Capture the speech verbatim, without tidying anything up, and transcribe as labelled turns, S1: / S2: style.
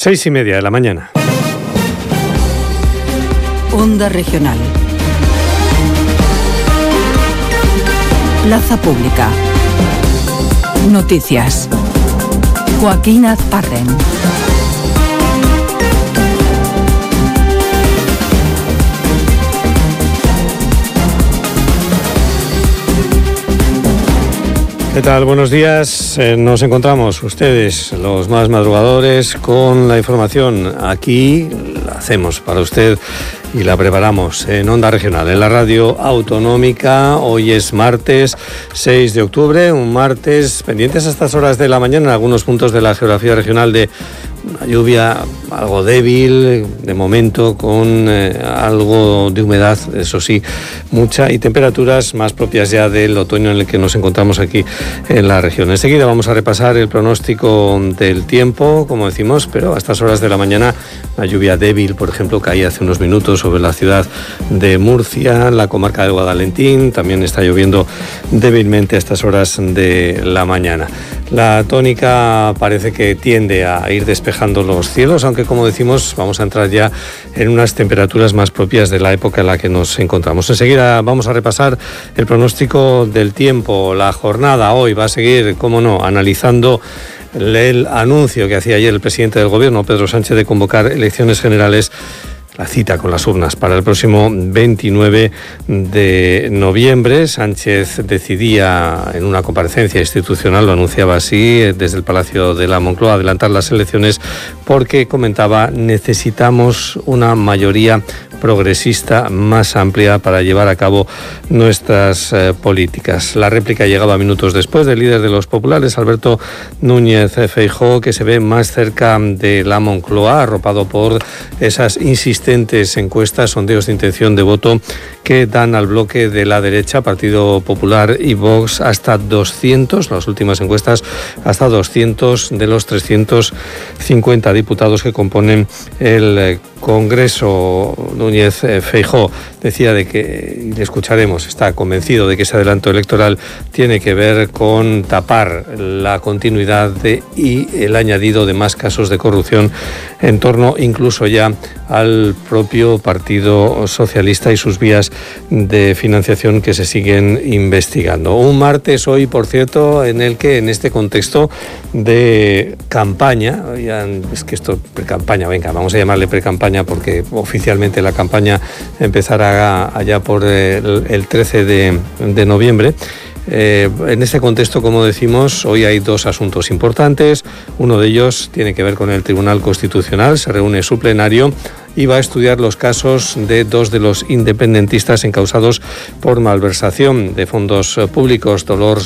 S1: Seis y media de la mañana.
S2: Onda Regional. Plaza Pública. Noticias. Joaquín Azparren.
S1: ¿Qué tal? Buenos días. Eh, nos encontramos, ustedes, los más madrugadores, con la información. Aquí la hacemos para usted y la preparamos en Onda Regional, en la radio autonómica. Hoy es martes seis de octubre, un martes pendientes a estas horas de la mañana en algunos puntos de la geografía regional de una lluvia algo débil, de momento con eh, algo de humedad, eso sí, mucha, y temperaturas más propias ya del otoño en el que nos encontramos aquí en la región. Enseguida vamos a repasar el pronóstico del tiempo, como decimos, pero a estas horas de la mañana una lluvia débil, por ejemplo, caía hace unos minutos sobre la ciudad de Murcia, la comarca de Guadalentín, también está lloviendo débilmente a estas horas de la mañana. La tónica parece que tiende a ir despejando los cielos, aunque como decimos vamos a entrar ya en unas temperaturas más propias de la época en la que nos encontramos. Enseguida vamos a repasar el pronóstico del tiempo. La jornada hoy va a seguir, cómo no, analizando el anuncio que hacía ayer el presidente del Gobierno, Pedro Sánchez, de convocar elecciones generales, la cita con las urnas para el próximo veintinueve de noviembre. Sánchez decidía en una comparecencia institucional, lo anunciaba así, desde el Palacio de la Moncloa, adelantar las elecciones porque, comentaba, necesitamos una mayoría progresista más amplia para llevar a cabo nuestras eh, políticas. La réplica llegaba minutos después del líder de los populares, Alberto Núñez Feijóo, que se ve más cerca de la Moncloa, arropado por esas insistentes encuestas, sondeos de intención de voto que dan al bloque de la derecha, Partido Popular y Vox, hasta doscientos, las últimas encuestas, hasta doscientos de los trescientos cincuenta diputados que componen el Congreso. Núñez Feijóo decía de que, y le escucharemos, está convencido de que ese adelanto electoral tiene que ver con tapar la continuidad de, y el añadido de más casos de corrupción en torno incluso ya al propio Partido Socialista y sus vías de financiación que se siguen investigando. Un martes hoy, por cierto, en el que en este contexto de campaña, ya, es que esto pre-campaña, venga, vamos a llamarle pre-campaña porque oficialmente la campaña empezará allá por el, el trece de noviembre. Eh, en este contexto, como decimos, hoy hay dos asuntos importantes. Uno de ellos tiene que ver con el Tribunal Constitucional. Se reúne su plenario y va a estudiar los casos de dos de los independentistas encausados por malversación de fondos públicos, Dolors